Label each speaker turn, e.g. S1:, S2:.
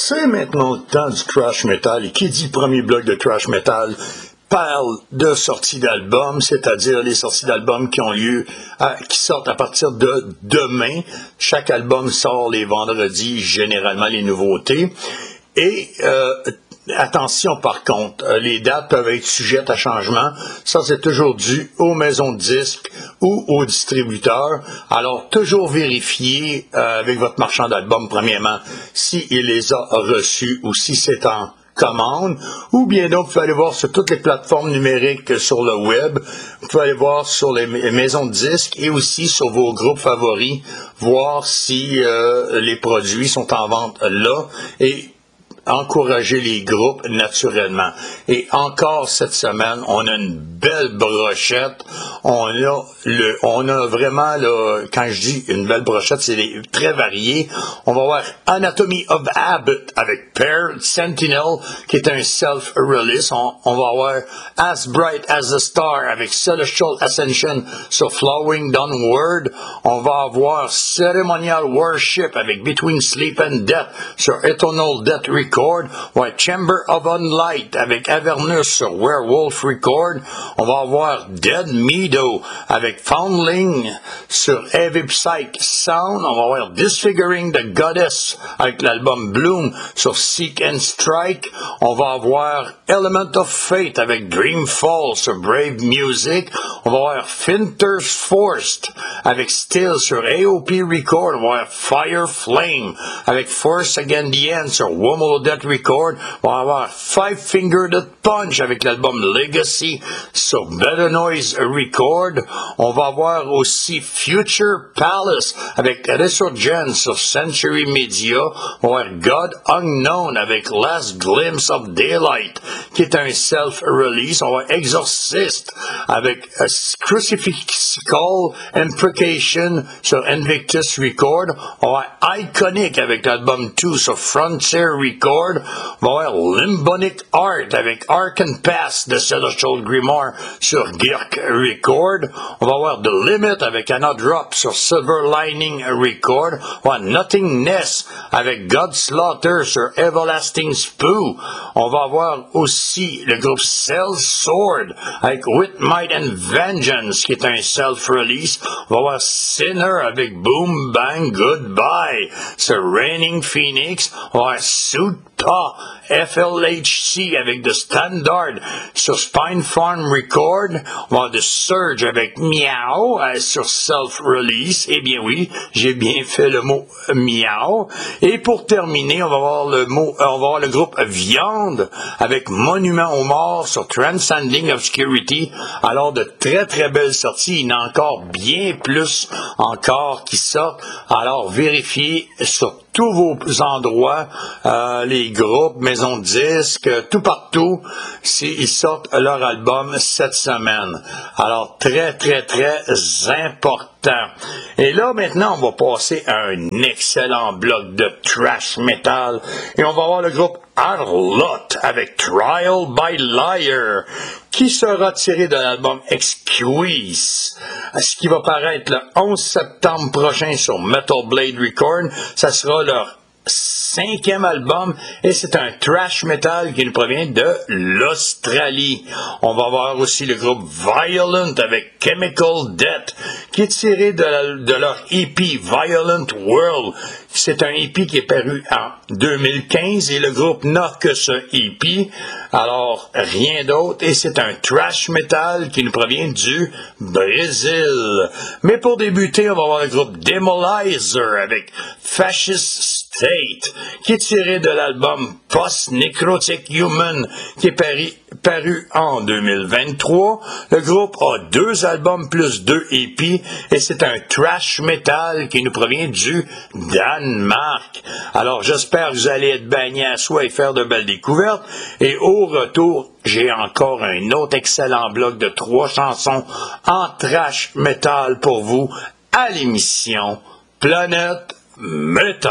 S1: C'est maintenant le temps du thrash metal. Et qui dit premier bloc de thrash metal parle de sorties d'albums, c'est-à-dire les sorties d'albums qui ont lieu, qui sortent à partir de demain. Chaque album sort les vendredis, généralement les nouveautés. Et attention par contre, les dates peuvent être sujettes à changement. Ça, c'est toujours dû aux maisons de disques ou aux distributeurs. Alors, toujours vérifier avec votre marchand d'albums, premièrement, s'il les a reçus ou si c'est en commande, ou bien donc, vous pouvez aller voir sur toutes les plateformes numériques sur le web, vous pouvez aller voir sur les maisons de disques et aussi sur vos groupes favoris, voir si les produits sont en vente là, et encourager les groupes naturellement. Et encore cette semaine, on a une belle brochette. On a vraiment, là, quand je dis une belle brochette, c'est très varié. On va voir Anatomy of Habit avec Paired Sentinel, qui est un self-release. On va voir As Bright as a Star avec Celestial Ascension sur Flowing Downward. On va avoir Ceremonial Worship avec Between Sleep and Death sur Eternal Death Record. Ouais, Chamber of Unlight avec Avernus sur Werewolf Record. On va avoir Dead Meadow avec Foundling sur Heavy Psych Sound. On va avoir Disfiguring the Goddess avec l'album Bloom sur Seek and Strike. On va avoir Element of Fate avec Dreamfall sur Brave Music. On va avoir Finter's Forced avec Still sur AOP Record. On va avoir Fire Flame avec Force Again the End sur Womo Death Record. On va avoir Five Finger Death Punch avec l'album Legacy sur Better Noise Record. On va avoir aussi Future Palace avec Resurgence sur Century Media. On va avoir God Unknown avec Last Glimpse of Daylight qui est un self-release. On va avoir Exorcist avec Crucifixical Imprecation sur Invictus Record. On va avoir Iconic avec l'album 2 sur Frontier Record. On va avoir Limbonic Art avec Ark and Pass de Celestial Grimoire sur Girk Record. On va avoir The Limit avec Anna Drop sur Silver Lining Record. On va avoir Nothingness avec God Slaughter sur Everlasting Spoo. On va avoir aussi le groupe Cell Sword avec With Might and Vengeance qui est un self-release. On va avoir Sinner avec Boom Bang Goodbye sur Raining Phoenix. On va avoir Suta FLHC avec The Standard sur Spine Farm Record. On va avoir The Surge avec Miao sur Self-Release. Eh bien oui, j'ai bien fait le mot Miao. Et pour terminer, on va voir le groupe Viande avec Monument aux Morts sur Transcending Obscurity. Alors, de très très belles sorties. Il y en a encore bien plus encore qui sortent. Alors, vérifiez sur tous vos endroits, les groupes, maisons de disques, tout partout, ils sortent leur album cette semaine. Alors, très, très, très important. Et là, maintenant, on va passer à un excellent bloc de thrash metal. Et on va voir le groupe Arlott avec Trial by Liar, qui sera tiré de l'album Exquise, ce qui va paraître le 11 septembre prochain sur Metal Blade Record. Ça sera leur 5e album et c'est un thrash metal qui nous provient de l'Australie. On va voir aussi le groupe Violent avec Chemical Death qui est tiré de leur EP Violent World. C'est un EP qui est paru en 2015 et le groupe n'a que ce EP, alors rien d'autre, et c'est un thrash metal qui nous provient du Brésil. Mais pour débuter, on va voir le groupe Demolizer avec Fascist State, qui est tiré de l'album Post-Necrotic Human, qui est paru en 2023. Le groupe a 2 albums plus 2 EP, et c'est un thrash metal qui nous provient du Danemark. Alors, j'espère que vous allez être baignés à soi et faire de belles découvertes. Et au retour, j'ai encore un autre excellent bloc de 3 chansons en thrash metal pour vous à l'émission Planète Metal.